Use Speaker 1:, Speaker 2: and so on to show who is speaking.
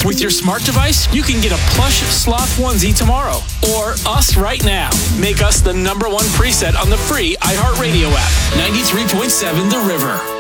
Speaker 1: With your smart device, you can get a plush sloth onesie tomorrow. Or us right now. Make us the #1 preset on the free iHeartRadio app. 93.7 The River.